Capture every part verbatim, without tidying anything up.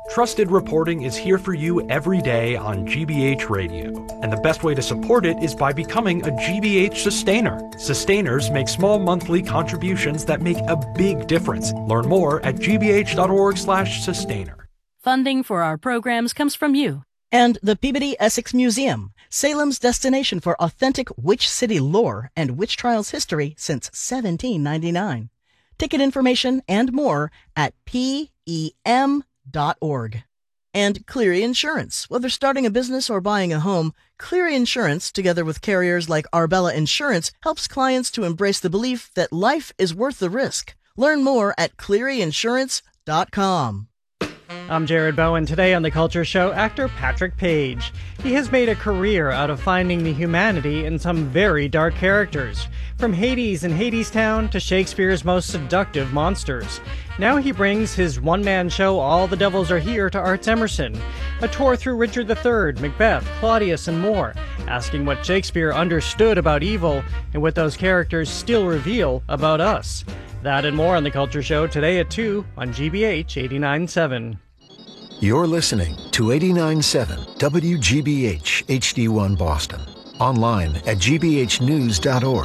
Trusted reporting is here for you every day on G B H Radio, and the best way to support it is by becoming a G B H Sustainer. Sustainers make small monthly contributions that make a big difference. Learn more at gbh.org slash sustainer. Funding for our programs comes from you. And the Peabody Essex Museum, Salem's destination for authentic witch city lore and witch trials history since seventeen ninety-nine. Ticket information and more at P E M dot org. And Cleary Insurance. Whether starting a business or buying a home, Cleary Insurance, together with carriers like Arbella Insurance, helps clients to embrace the belief that life is worth the risk. Learn more at cleary insurance dot com. I'm Jared Bowen. Today on The Culture Show, actor Patrick Page. He has made a career out of finding the humanity in some very dark characters, from Hades and Hadestown to Shakespeare's most seductive monsters. Now he brings his one-man show All the Devils Are Here to Arts Emerson, a tour through Richard the Third, Macbeth, Claudius, and more, asking what Shakespeare understood about evil and what those characters still reveal about us. That and more on The Culture Show today at two on G B H eighty-nine point seven. You're listening to eighty-nine point seven W G B H H D one Boston. Online at g b h news dot org.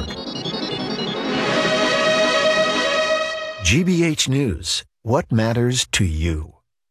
G B H News. What matters to you?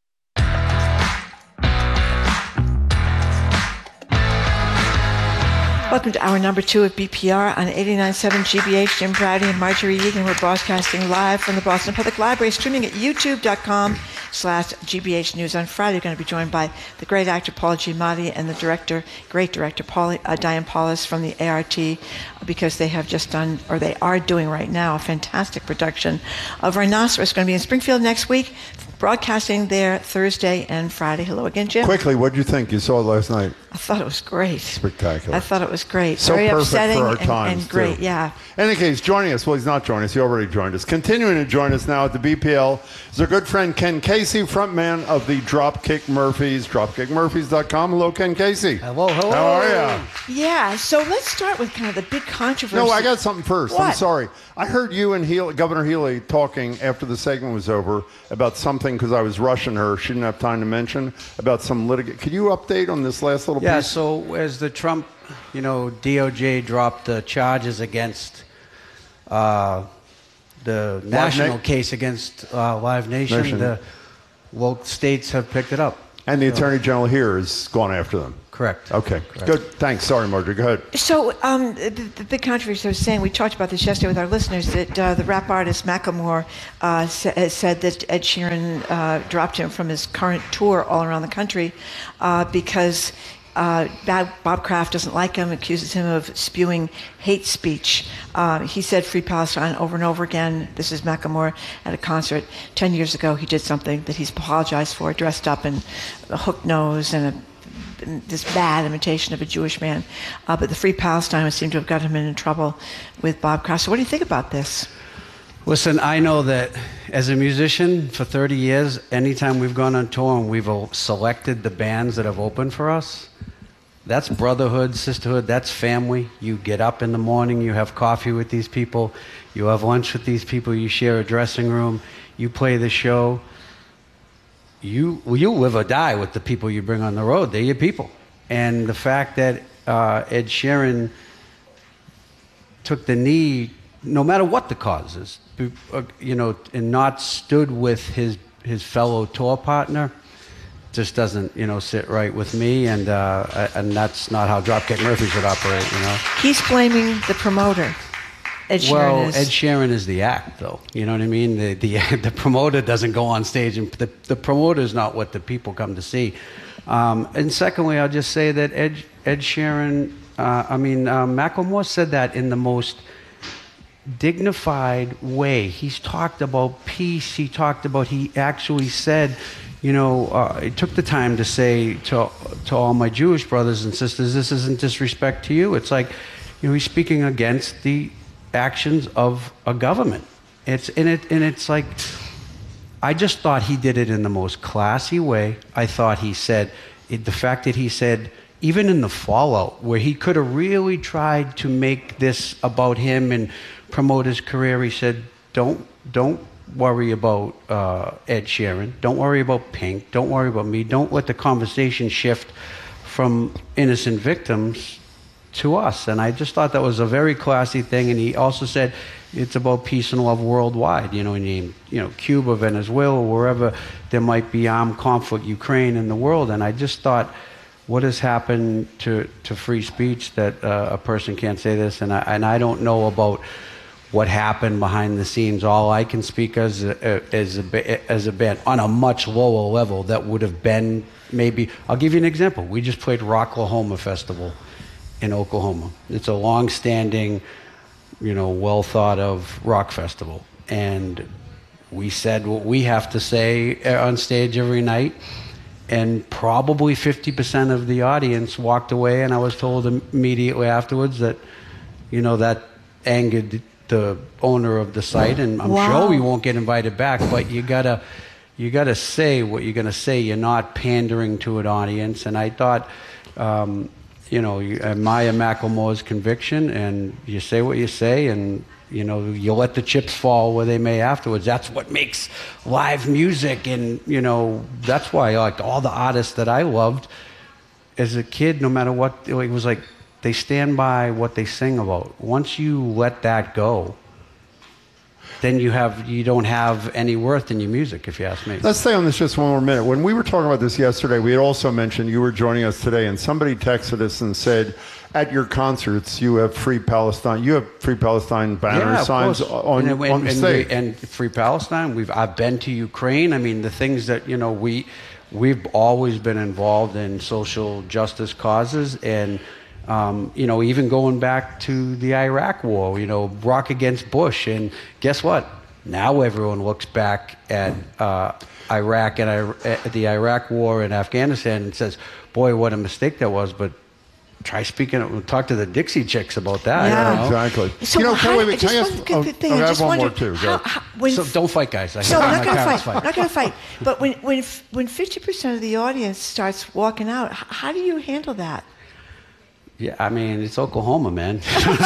Welcome to hour number two of B P R on eighty-nine point seven G B H. Jim Brady and Marjorie Egan. We're broadcasting live from the Boston Public Library, streaming at youtube.com slash GBH News. On Friday, we're going to be joined by the great actor Paul Giamatti and the director, great director Paul, uh, Diane Paulus from the A R T, because they have just done, or they are doing right now, a fantastic production of Rhinoceros. Going to be in Springfield next week, broadcasting there Thursday and Friday. Hello again, Jim. Quickly, what did you think? You saw it last night. I thought it was great. Spectacular. I thought it was great. So Very perfect upsetting for our and, times, and great, too. yeah. In any case, joining us, well, he's not joining us. He already joined us. Continuing to join us now at the B P L is our good friend Ken Casey, frontman of the Dropkick Murphys, dropkick murphys dot com. Hello, Ken Casey. Hello, hello. How are you? Yeah, so let's start with kind of the big controversy. No, I got something first. What? I'm sorry. I heard you and Healy, Governor Healy talking after the segment was over about something, because I was rushing her. She didn't have time to mention, about some litigation. Could you update on this last little yeah, piece? Yeah, so as the Trump, you know, D O J dropped the charges against uh, the Live national Na- case against uh, Live Nation, Nation. the well, states have picked it up. And the So- Attorney General here has gone after them. Correct. Okay, Correct. good. Thanks. Sorry, Marjorie. Go ahead. So um, the, the big controversy I was saying, we talked about this yesterday with our listeners, that uh, the rap artist Macklemore uh, sa- said that Ed Sheeran uh, dropped him from his current tour all around the country uh, because uh, Bob Kraft doesn't like him, accuses him of spewing hate speech. Uh, he said Free Palestine over and over again. This is Macklemore at a concert. Ten years ago, he did something that he's apologized for, dressed up in a hook nose and a this bad imitation of a Jewish man. Uh, but the Free Palestine seemed to have got him in trouble with Bob Kraft. So what do you think about this? Listen, I know that as a musician for thirty years, anytime we've gone on tour and we've selected the bands that have opened for us, that's brotherhood, sisterhood, that's family. You get up in the morning, you have coffee with these people, you have lunch with these people, you share a dressing room, you play the show. You you live or die with the people you bring on the road. They're your people. And the fact that uh, Ed Sheeran took the knee, no matter what the cause is, uh, you know, and not stood with his his fellow tour partner, just doesn't, you know, sit right with me. And uh, and that's not how Dropkick Murphys would operate, you know. He's blaming the promoter. Ed Sheeran well, is. Ed Sheeran is the act, though. You know what I mean? The the, the promoter doesn't go on stage, and the, the promoter is not what the people come to see. Um, and secondly, I'll just say that Ed, Ed Sheeran, uh, I mean, uh, Macklemore said that in the most dignified way. He's talked about peace. He talked about, he actually said, you know, uh, he took the time to say to, to all my Jewish brothers and sisters, this isn't disrespect to you. It's like, you know, he's speaking against the actions of a government. It's and it and it's like, I just thought he did it in the most classy way. I thought he said it, the fact that he said, even in the fallout, where he could have really tried to make this about him and promote his career, he said, don't don't worry about uh, Ed Sheeran. Don't worry about Pink. Don't worry about me. Don't let the conversation shift from innocent victims to us. And I just thought that was a very classy thing. And he also said it's about peace and love worldwide. You know, and you, you know, Cuba, Venezuela, wherever there might be armed conflict, Ukraine in the world. And I just thought, what has happened to, to free speech that uh, a person can't say this? And I, and I don't know about what happened behind the scenes. All I can speak as a, as a, as a band on a much lower level that would have been maybe, I'll give you an example. We just played Rocklahoma Festival in Oklahoma. It's a long-standing, you know, well thought of rock festival. And we said what we have to say on stage every night. And probably fifty percent of the audience walked away, and I was told immediately afterwards that, you know, that angered the owner of the site, and I'm wow. sure we won't get invited back, but you gotta you gotta say what you're gonna say. You're not pandering to an audience. And I thought, um, you know, you admire Macklemore's conviction, and you say what you say, and you know, you let the chips fall where they may afterwards. That's what makes live music. And, you know, that's why I liked all the artists that I loved as a kid, no matter what. It was like they stand by what they sing about. Once you let that go, then you have you don't have any worth in your music, if you ask me. Let's stay on this just one more minute. When we were talking about this yesterday, we had also mentioned you were joining us today, and somebody texted us and said, at your concerts, you have Free Palestine. You have Free Palestine banner yeah, signs course. on, and, and, on the and, stage. And Free Palestine. We've I've been to Ukraine. I mean, the things that you know we we've always been involved in social justice causes, and um, you know, even going back to the Iraq War. You know, Rock Against Bush, and guess what? Now everyone looks back at uh, Iraq and I, the Iraq War and Afghanistan and says, "Boy, what a mistake that was." But try speaking, talk to the Dixie Chicks about that. Yeah, you know? Exactly. So you know, how, can, wait, wait, I can I just ask? one good Oh, thing. okay, I I just have one more wondered too. how, Go. how, when So don't fight, guys. I So I'm not going to parents fight. Not going to fight. But when when when fifty percent of the audience starts walking out, h- how do you handle that? Yeah, I mean, it's Oklahoma, man.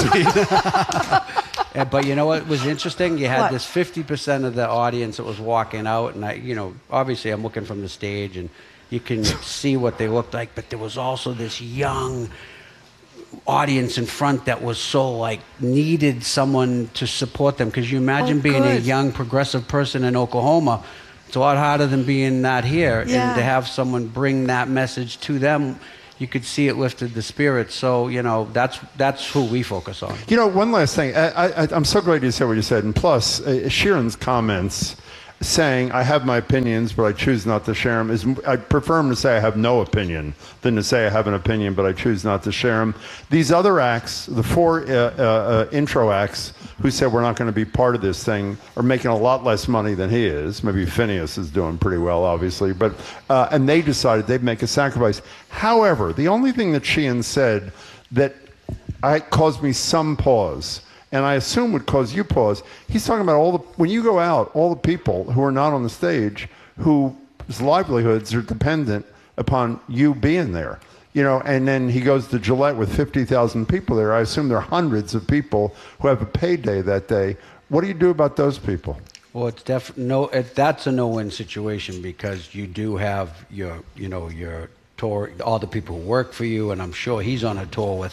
But you know what was interesting? You had What? this fifty percent of the audience that was walking out, and I, you know, obviously I'm looking from the stage, and you can see what they looked like, but there was also this young audience in front that was so like needed someone to support them, because you imagine Oh, being a good. young progressive person in Oklahoma. It's a lot harder than being not here, Yeah. and to have someone bring that message to them, you could see it lifted the spirits. So you know, that's that's who we focus on. You know, one last thing. I, I, I'm so glad you said what you said. And plus, uh, Sheeran's comments saying, I have my opinions, but I choose not to share them, is I prefer him to say I have no opinion than to say I have an opinion, but I choose not to share them. These other acts, the four uh, uh, uh, intro acts who said we're not going to be part of this thing, are making a lot less money than he is. Maybe Phineas is doing pretty well, obviously. But uh, and they decided they'd make a sacrifice. However, the only thing that Sheehan said that I, caused me some pause, and I assume would cause you pause, he's talking about all the, when you go out, all the people who are not on the stage, whose livelihoods are dependent upon you being there. You know, and then he goes to Gillette with fifty thousand people there. I assume there are hundreds of people who have a payday that day. What do you do about those people? Well, it's def- no, it, that's a no-win situation, because you do have your, you know, your tour, all the people who work for you, and I'm sure he's on a tour with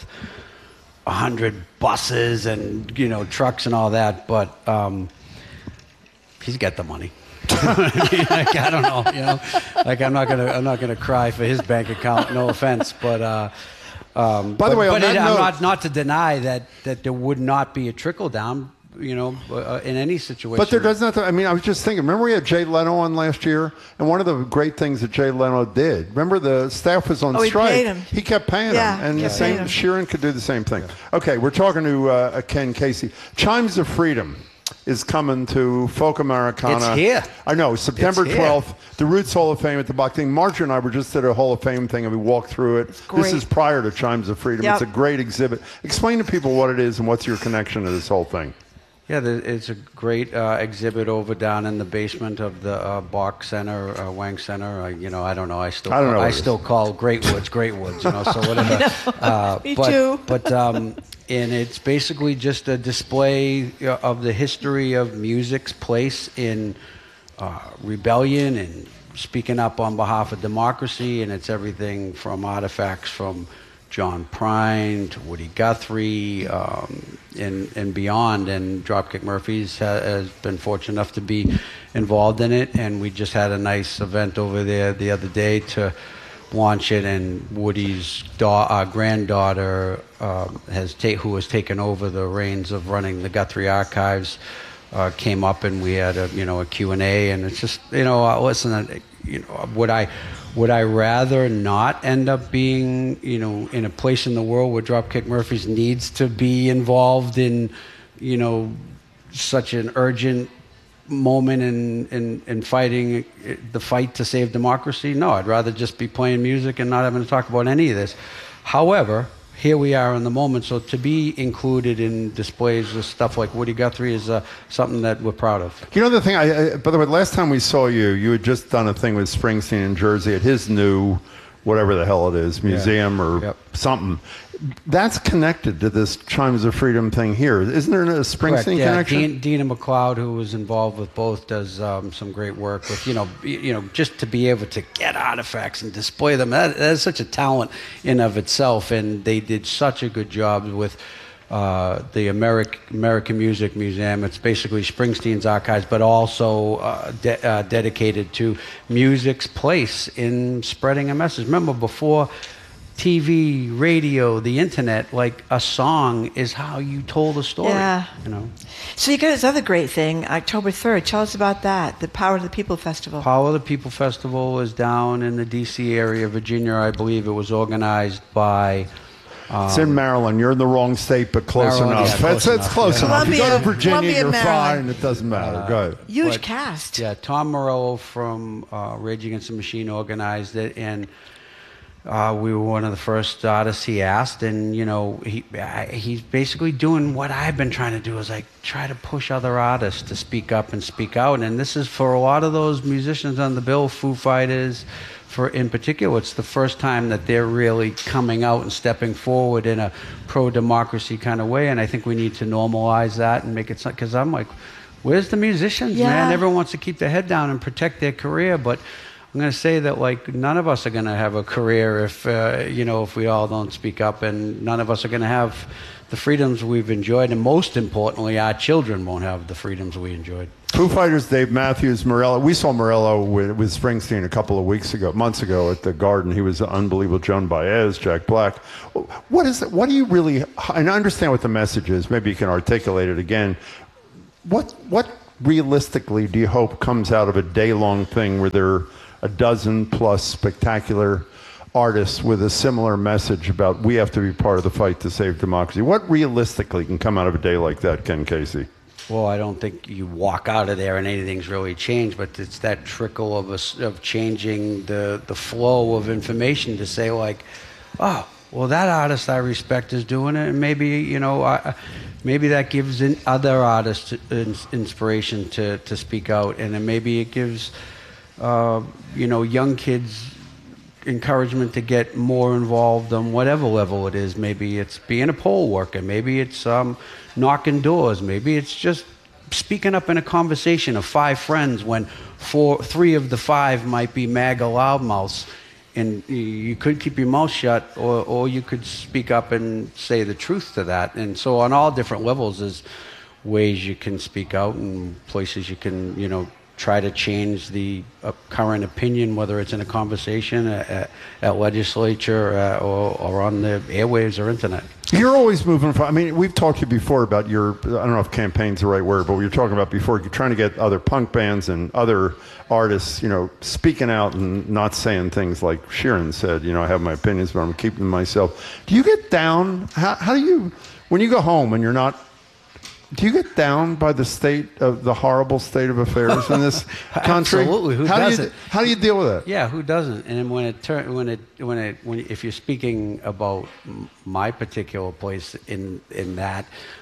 a hundred buses and, you know, trucks and all that, but um, he's got the money. I mean, like, I don't know, you know, like I'm not gonna, I'm not gonna cry for his bank account. No offense, but uh, um, By the but, way, on but that it, I'm note- not not to deny that that there would not be a trickle down, you know, uh, in any situation. But there does not. I mean, I was just thinking. Remember, we had Jay Leno on last year, and one of the great things that Jay Leno did. Remember, the staff was on Oh, he strike. paid him. He kept paying Yeah, him, and yeah, the same. paid him. Sheeran could do the same thing. Okay, we're talking to uh, Ken Casey. Chimes of Freedom is coming to Folk Americana. It's here. I know, September It's here. twelfth, the Roots Hall of Fame at the Bach thing. Marjorie and I were just at a Hall of Fame thing, and we walked through it. This great. is prior to Chimes of Freedom. Yep. It's a great exhibit. Explain to people what it is and what's your connection to this whole thing. Yeah, there- it's a great uh, exhibit over down in the basement of the uh, Bach Center, uh, Wang Center. Uh, you know, I don't know. I still, I don't know what I it is. still call Great Woods Great Woods. You know, so whatever. uh, Me but, too. But um, and it's basically just a display of the history of music's place in uh, rebellion and speaking up on behalf of democracy, and it's everything from artifacts from John Prine to Woody Guthrie um, and, and beyond. And Dropkick Murphys ha- has been fortunate enough to be involved in it, and we just had a nice event over there the other day to launch it, and Woody's da- uh, granddaughter uh, has ta- who has taken over the reins of running the Guthrie Archives uh, came up, and we had a you know a Q and A, and it's just you know uh, listen uh, you know would I would I rather not end up being you know in a place in the world where Dropkick Murphys needs to be involved in you know such an urgent moment in, in, in fighting the fight to save democracy? No, I'd rather just be playing music and not having to talk about any of this. However, here we are in the moment, so to be included in displays of stuff like Woody Guthrie is uh, something that we're proud of. You know the thing, I, I, by the way, last time we saw you, you had just done a thing with Springsteen in Jersey at his new, whatever the hell it is, museum yeah. or yep. something. That's connected to this Chimes of Freedom thing here. Isn't there a Springsteen Correct, yeah. connection? Dean, Dina McLeod, who was involved with both, does um, some great work with, you know, you know, just to be able to get artifacts and display them. That, that is such a talent in of itself, and they did such a good job with uh, the American American Music Museum. It's basically Springsteen's archives, but also uh, de- uh, dedicated to music's place in spreading a message. Remember, before T V, radio, the internet, like a song is how you told a story. Yeah. You know. So you got this other great thing, October third. Tell us about that, the Power of the People Festival. Power of the People Festival is down in the D C area, Virginia, I believe. It was organized by... Um, it's in Maryland. You're in the wrong state, but close Maryland, enough. yeah, close that's enough. it's close Yeah. enough. You go to Columbia- Virginia, Columbia, you're Maryland. fine. It doesn't matter. Uh, go ahead. Huge but, cast. Yeah, Tom Morello from uh, Rage Against the Machine organized it, and Uh, we were one of the first artists he asked, and you know he I, he's basically doing what I've been trying to do, is like try to push other artists to speak up and speak out. And this is for a lot of those musicians on the bill, Foo Fighters, for in particular. It's the first time that they're really coming out and stepping forward in a pro-democracy kind of way. And I think we need to normalize that and make it, because I'm like, where's the musicians, Yeah. man? Everyone wants to keep their head down and protect their career, but I'm going to say that like none of us are going to have a career if uh, you know if we all don't speak up, and none of us are going to have the freedoms we've enjoyed, and most importantly, our children won't have the freedoms we enjoyed. Foo Fighters, Dave Matthews, Morello. We saw Morello with, with Springsteen a couple of weeks ago, months ago at the Garden. He was unbelievable. Joan Baez, Jack Black. What is it? What do you really? And I understand what the message is. Maybe you can articulate it again. What what realistically do you hope comes out of a day-long thing where there are a dozen plus spectacular artists with a similar message about we have to be part of the fight to save democracy? What realistically can come out of a day like that, Ken Casey? Well, I don't think you walk out of there and anything's really changed, but it's that trickle of a, of changing the, the flow of information to say like, oh, well, that artist I respect is doing it, and maybe, you know, I, maybe that gives in other artists inspiration to, to speak out, and then maybe it gives... Uh, you know, young kids encouragement to get more involved on whatever level it is. Maybe it's being a poll worker. Maybe it's um, knocking doors. Maybe it's just speaking up in a conversation of five friends when four, three of the five might be MAGA loudmouths. And you could keep your mouth shut, or, or you could speak up and say the truth to that. And so on all different levels, there's ways you can speak out and places you can, you know, try to change the uh, current opinion, whether it's in a conversation at, at legislature uh, or, or on the airwaves or internet. You're always moving forward. I mean, we've talked to you before about your, I don't know if campaign's the right word, but we were talking about before, you're trying to get other punk bands and other artists, you know, speaking out and not saying things like Sheeran said, you know, I have my opinions, but I'm keeping them myself. Do you get down? How, how do you, when you go home and you're not, do you get down by the state of the horrible state of affairs in this country? Absolutely. Who how doesn't? Do you, how do you deal with that? Yeah, who doesn't? And when it turn, when it, when it, when if you're speaking about my particular place in in that,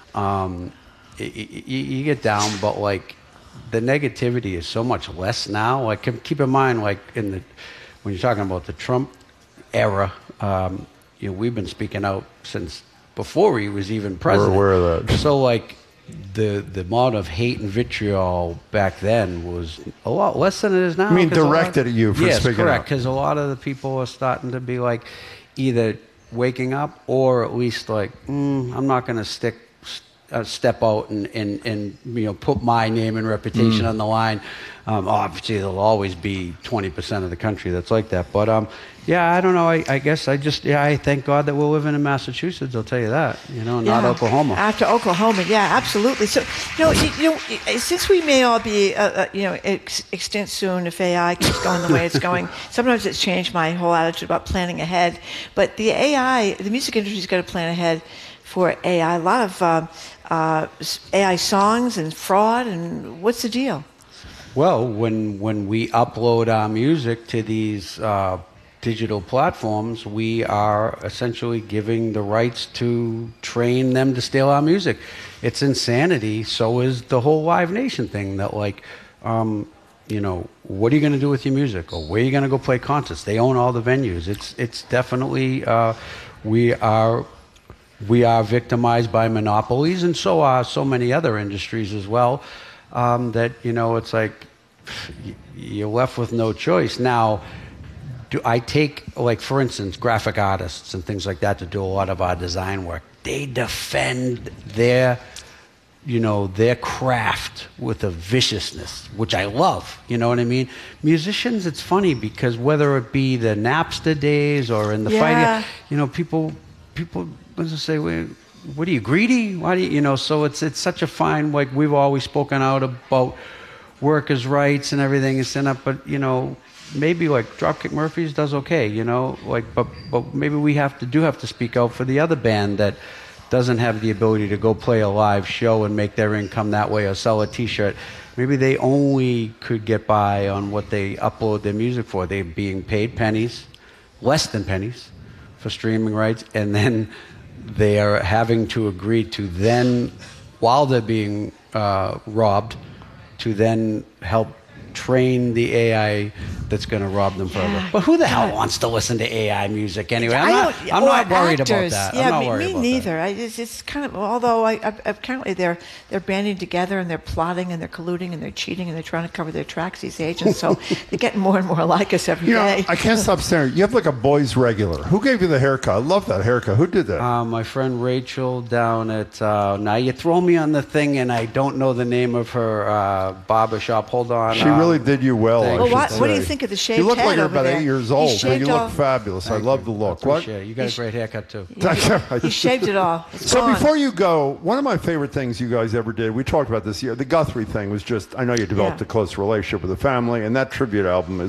um, you, you get down, but like the negativity is so much less now. Like keep in mind, like in the when you're talking about the Trump era, um, you know, we've been speaking out since before he was even president. We're aware of that. So like the the amount of hate and vitriol back then was a lot less than it is now. I mean, 'cause a lot- directed at you for yes, speaking correct, up. because a lot of the people are starting to be like either waking up or at least like, mm, I'm not going to stick uh, step out and, and, and you know put my name and reputation Mm. on the line. Um, obviously, there'll always be twenty percent of the country that's like that. But um, yeah, I don't know. I, I guess I just yeah, I thank God that we're living in Massachusetts. I'll tell you that. You know, not Yeah. Oklahoma. After Oklahoma, yeah, absolutely. So, you know, you, you know, since we may all be, uh, uh, you know, ex- extinct soon if A I keeps going the way it's going, sometimes it's changed my whole attitude about planning ahead. But the A I, the music industry's got to plan ahead for A I. A lot of uh, uh, A I songs and fraud, and what's the deal? Well, when when we upload our music to these uh, digital platforms, we are essentially giving the rights to train them to steal our music. It's insanity. So is the whole Live Nation thing. That like, um, you know, what are you going to do with your music, or where are you going to go play concerts? They own all the venues. It's it's definitely uh, we are. We are victimized by monopolies, and so are so many other industries as well. Um, that you know, it's like you're left with no choice. Now, do I take like, for instance, graphic artists and things like that to do a lot of our design work? They defend their, you know, their craft with a viciousness, which I love. You know what I mean? Musicians, it's funny because whether it be the Napster days or in the Yeah. fight, you know, people, people, let's just say, well, what are you, greedy? Why do you, you know, so it's it's such a fine, like we've always spoken out about workers' rights and everything and stand up, but, you know, maybe like Dropkick Murphys does okay, you know, like, but but maybe we have to, do have to speak out for the other band that doesn't have the ability to go play a live show and make their income that way or sell a t-shirt. Maybe they only could get by on what they upload their music for. They're being paid pennies, less than pennies, for streaming rights, and then they are having to agree to then, while they're being uh, robbed, to then help train the A I that's going to rob them further. Yeah, But who the hell God. wants to listen to A I music anyway? I'm I not, don't- I'm or not worried actors. about that. Yeah, I'm not me, worried me about neither. I, it's, it's kind of, although I, I, apparently they're they're banding together and they're plotting and they're colluding and they're cheating and they're trying to cover their tracks, these agents. So they're getting more and more like us every You know, day. I can't stop staring. You have like a boys regular. Who gave you the haircut? I love that haircut. Who did that? Uh, my friend Rachel down at, uh, now you throw me on the thing and I don't know the name of her uh, barber shop. Hold on. She um, really did you well. I thank Well, should what- what do you say. think of the shaved You look like head you're over about there? eight years He old, but shaved you look off- fabulous. I Thank love you. the look. I What? appreciate it. You got a great haircut too. He shaved it all. It's So gone. before you go, one of my favorite things you guys ever did, we talked about this year, the Guthrie thing was just, I know you developed Yeah. a close relationship with the family, and that tribute album is